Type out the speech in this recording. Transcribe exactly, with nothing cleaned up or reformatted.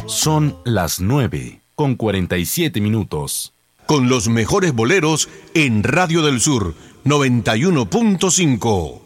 Son las nueve con cuarenta y siete minutos. Con los mejores boleros en Radio del Sur noventa y uno punto cinco.